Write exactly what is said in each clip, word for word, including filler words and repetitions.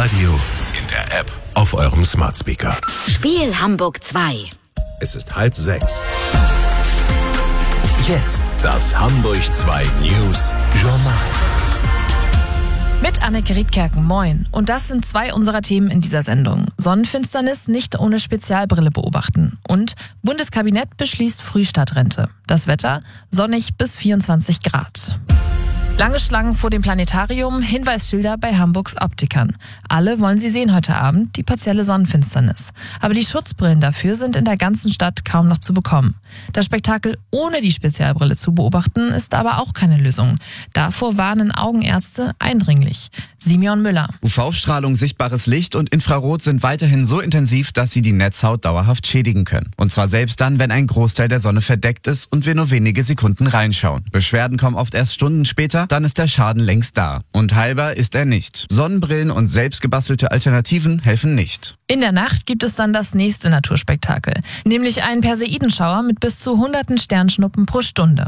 Radio, in der App, auf eurem Smart Speaker. Spiel Hamburg zwei. Es ist halb sechs. Jetzt das Hamburg zwei News Journal. Mit Anneke Riedkerken, moin. Und das sind zwei unserer Themen in dieser Sendung. Sonnenfinsternis nicht ohne Spezialbrille beobachten. Und Bundeskabinett beschließt Frühstadtrente. Das Wetter sonnig bis vierundzwanzig Grad. Lange Schlangen vor dem Planetarium, Hinweisschilder bei Hamburgs Optikern. Alle wollen sie sehen heute Abend, die partielle Sonnenfinsternis. Aber die Schutzbrillen dafür sind in der ganzen Stadt kaum noch zu bekommen. Das Spektakel ohne die Spezialbrille zu beobachten, ist aber auch keine Lösung. Davor warnen Augenärzte eindringlich. Simeon Müller. U V-Strahlung, sichtbares Licht und Infrarot sind weiterhin so intensiv, dass sie die Netzhaut dauerhaft schädigen können. Und zwar selbst dann, wenn ein Großteil der Sonne verdeckt ist und wir nur wenige Sekunden reinschauen. Beschwerden kommen oft erst Stunden später, dann ist der Schaden längst da. Und heilbar ist er nicht. Sonnenbrillen und selbstgebastelte Alternativen helfen nicht. In der Nacht gibt es dann das nächste Naturspektakel, nämlich einen Perseidenschauer mit bis zu hunderten Sternschnuppen pro Stunde.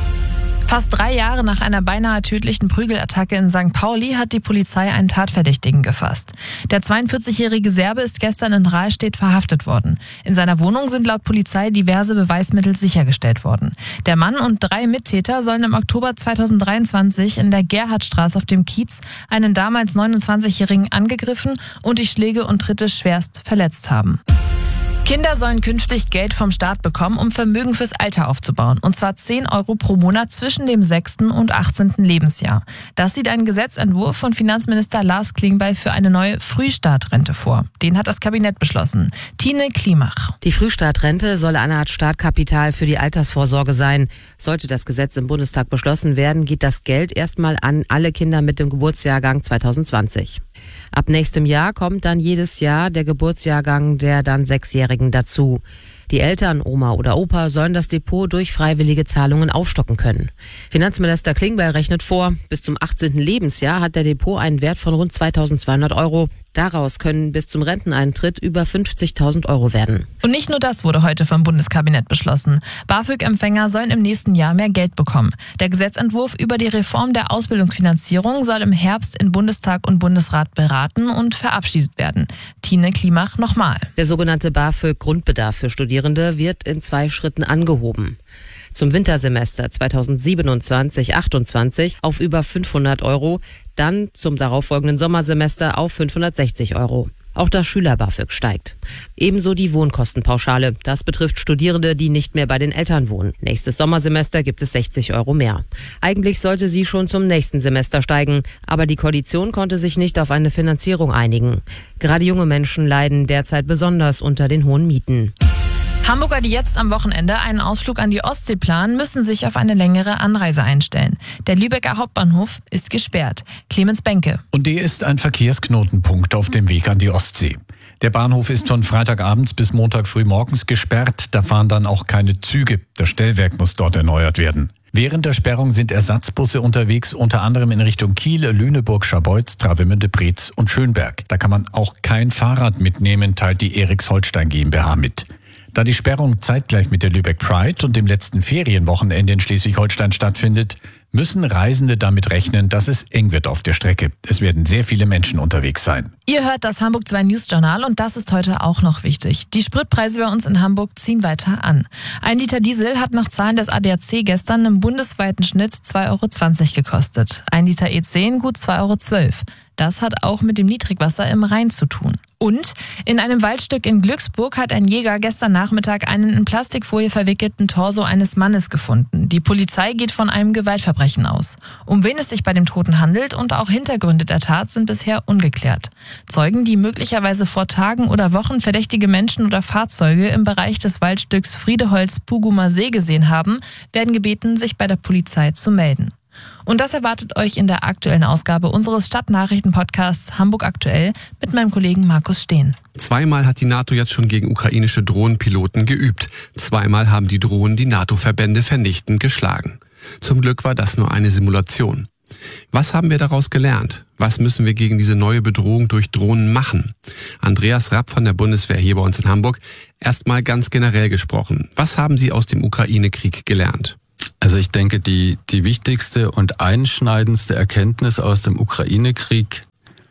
Fast drei Jahre nach einer beinahe tödlichen Prügelattacke in Sankt Pauli hat die Polizei einen Tatverdächtigen gefasst. Der zweiundvierzigjährige Serbe ist gestern in Rahlstedt verhaftet worden. In seiner Wohnung sind laut Polizei diverse Beweismittel sichergestellt worden. Der Mann und drei Mittäter sollen im Oktober zweitausenddreiundzwanzig in der Gerhardstraße auf dem Kiez einen damals neunundzwanzigjährigen angegriffen und durch Schläge und Tritte schwerst verletzt haben. Kinder sollen künftig Geld vom Staat bekommen, um Vermögen fürs Alter aufzubauen. Und zwar zehn Euro pro Monat zwischen dem sechsten und achtzehnten Lebensjahr. Das sieht ein Gesetzentwurf von Finanzminister Lars Klingbeil für eine neue Frühstartrente vor. Den hat das Kabinett beschlossen. Tine Klimach. Die Frühstartrente soll eine Art Startkapital für die Altersvorsorge sein. Sollte das Gesetz im Bundestag beschlossen werden, geht das Geld erstmal an alle Kinder mit dem Geburtsjahrgang zweitausendzwanzig. Ab nächstem Jahr kommt dann jedes Jahr der Geburtsjahrgang der dann Sechsjährigen dazu. Die Eltern, Oma oder Opa, sollen das Depot durch freiwillige Zahlungen aufstocken können. Finanzminister Klingbeil rechnet vor, bis zum achtzehnten Lebensjahr hat der Depot einen Wert von rund zweitausendzweihundert Euro. Daraus können bis zum Renteneintritt über fünfzigtausend Euro werden. Und nicht nur das wurde heute vom Bundeskabinett beschlossen. BAföG-Empfänger sollen im nächsten Jahr mehr Geld bekommen. Der Gesetzentwurf über die Reform der Ausbildungsfinanzierung soll im Herbst in Bundestag und Bundesrat beraten und verabschiedet werden. Tine Klimach nochmal. Der sogenannte BAföG-Grundbedarf für Studierende wird in zwei Schritten angehoben. Zum Wintersemester zweitausendsiebenundzwanzig achtundzwanzig auf über fünfhundert Euro, dann zum darauffolgenden Sommersemester auf fünfhundertsechzig Euro. Auch das Schüler-BAföG steigt. Ebenso die Wohnkostenpauschale. Das betrifft Studierende, die nicht mehr bei den Eltern wohnen. Nächstes Sommersemester gibt es sechzig Euro mehr. Eigentlich sollte sie schon zum nächsten Semester steigen, aber die Koalition konnte sich nicht auf eine Finanzierung einigen. Gerade junge Menschen leiden derzeit besonders unter den hohen Mieten. Hamburger, die jetzt am Wochenende einen Ausflug an die Ostsee planen, müssen sich auf eine längere Anreise einstellen. Der Lübecker Hauptbahnhof ist gesperrt. Clemens Benke. Und der ist ein Verkehrsknotenpunkt auf dem Weg an die Ostsee. Der Bahnhof ist von Freitagabends bis Montag frühmorgens gesperrt. Da fahren dann auch keine Züge. Das Stellwerk muss dort erneuert werden. Während der Sperrung sind Ersatzbusse unterwegs, unter anderem in Richtung Kiel, Lüneburg, Scharbeutz, Travemünde, Preetz und Schönberg. Da kann man auch kein Fahrrad mitnehmen, teilt die Eriks-Holstein GmbH mit. Da die Sperrung zeitgleich mit der Lübeck Pride und dem letzten Ferienwochenende in Schleswig-Holstein stattfindet, müssen Reisende damit rechnen, dass es eng wird auf der Strecke. Es werden sehr viele Menschen unterwegs sein. Ihr hört das Hamburg zwei News Journal und das ist heute auch noch wichtig. Die Spritpreise bei uns in Hamburg ziehen weiter an. Ein Liter Diesel hat nach Zahlen des A D A C gestern im bundesweiten Schnitt zwei Euro zwanzig gekostet. Ein Liter E zehn gut zwei Euro zwölf. Das hat auch mit dem Niedrigwasser im Rhein zu tun. Und in einem Waldstück in Glücksburg hat ein Jäger gestern Nachmittag einen in Plastikfolie verwickelten Torso eines Mannes gefunden. Die Polizei geht von einem Gewaltverbrechen aus. Um wen es sich bei dem Toten handelt und auch Hintergründe der Tat sind bisher ungeklärt. Zeugen, die möglicherweise vor Tagen oder Wochen verdächtige Menschen oder Fahrzeuge im Bereich des Waldstücks Friedeholz-Pugumer See gesehen haben, werden gebeten, sich bei der Polizei zu melden. Und das erwartet euch in der aktuellen Ausgabe unseres Stadtnachrichten-Podcasts Hamburg aktuell mit meinem Kollegen Markus Steen. Zweimal hat die NATO jetzt schon gegen ukrainische Drohnenpiloten geübt. Zweimal haben die Drohnen die NATO-Verbände vernichtend geschlagen. Zum Glück war das nur eine Simulation. Was haben wir daraus gelernt? Was müssen wir gegen diese neue Bedrohung durch Drohnen machen? Andreas Rapp von der Bundeswehr hier bei uns in Hamburg. Erstmal ganz generell gesprochen. Was haben Sie aus dem Ukraine-Krieg gelernt? Also ich denke, die, die wichtigste und einschneidendste Erkenntnis aus dem Ukraine-Krieg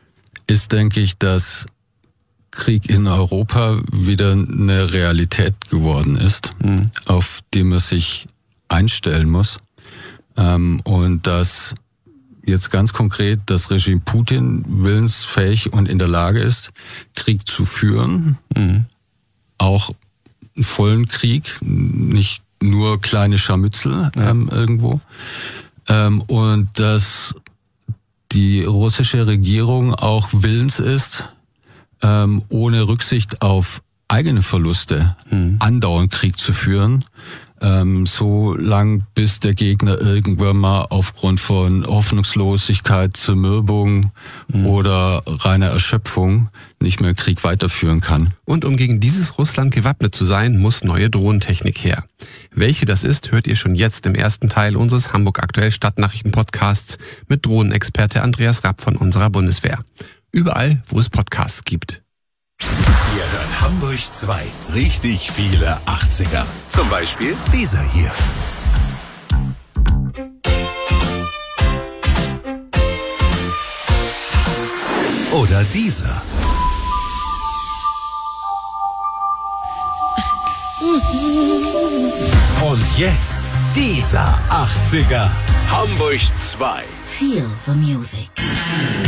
ist, denke ich, dass Krieg in Europa wieder eine Realität geworden ist, mhm. auf die man sich einstellen muss. Ähm, und dass jetzt ganz konkret das Regime Putin willensfähig und in der Lage ist, Krieg zu führen. Mhm. Auch einen vollen Krieg, nicht nur kleine Scharmützel ja. ähm, irgendwo. Ähm, und dass die russische Regierung auch willens ist, ähm, ohne Rücksicht auf eigene Verluste mhm. andauernd Krieg zu führen, ähm, so lang bis der Gegner irgendwann mal aufgrund von Hoffnungslosigkeit, Zermürbung mhm. oder reiner Erschöpfung nicht mehr Krieg weiterführen kann. Und um gegen dieses Russland gewappnet zu sein, muss neue Drohnentechnik her. Welche das ist, hört ihr schon jetzt im ersten Teil unseres Hamburg Aktuell Stadtnachrichten-Podcasts mit Drohnenexperte Andreas Rapp von unserer Bundeswehr. Überall, wo es Podcasts gibt. Ihr hört Hamburg zwei. Richtig viele achtziger. Zum Beispiel dieser hier. Oder dieser. Und jetzt dieser achtziger. Hamburg zwei. Feel the music.